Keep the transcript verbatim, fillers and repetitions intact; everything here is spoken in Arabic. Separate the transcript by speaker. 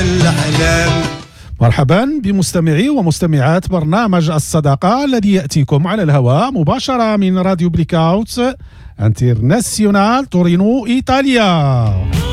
Speaker 1: الأحلام.
Speaker 2: مرحبا بمستمعي ومستمعات برنامج الصداقة الذي يأتيكم على الهواء مباشرة من راديو بليكاوت انترناسيونال تورينو إيطاليا.